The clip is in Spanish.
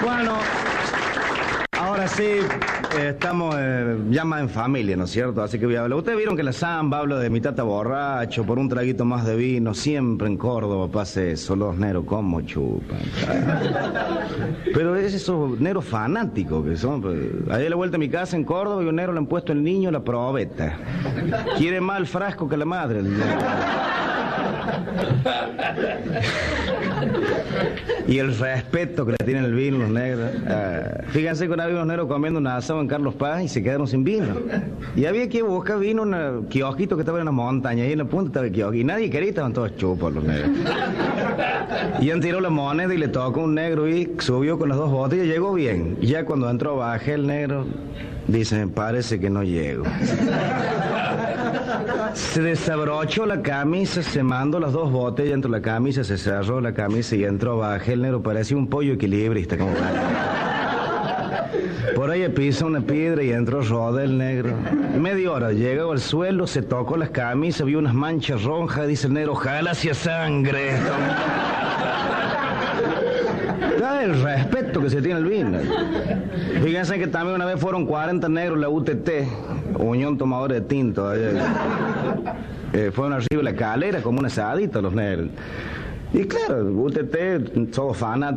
Bueno, ahora sí, estamos ya más en familia, ¿no es cierto? Así que voy a hablar. Ustedes vieron que la samba habla de mi tata borracho, por un traguito más de vino, siempre en Córdoba pasa eso, los neros como chupan. Pero es esos neros fanáticos que son. Ahí a la vuelta a mi casa en Córdoba y un negro le han puesto el niño la probeta. Quiere más el frasco que la madre. Y el respeto que le tienen el vino los negros. Fíjense que una vez unos negros comiendo un asado en Carlos Paz y se quedaron sin vino. Y había que buscar vino en un kiosquito que estaba en la montaña, y en la punta estaba el kiosco. Y nadie quería, estaban todos chupos los negros. Y han tirado la moneda y le tocó un negro y subió con las dos botellas y llegó bien. Y ya cuando entró bajé el negro, dice, me parece que no llego. Se desabrochó la camisa, se mandó las dos botellas dentro de la camisa, se cerró la camisa y entró bajé el negro, parecía un pollo equilibrista como por ahí pisó una piedra y entró rodé el negro. Media hora, llegó al suelo, se tocó las camisas, vio unas manchas rojas, dice el negro, ojalá sea sangre. Da el respeto que se tiene el vino. Fíjense que también una vez fueron 40 negros la UTT, Unión Tomadora de Tinto. Fueron arriba de la calera como un asadito los negros. Y claro, UTT, todos fanáticos.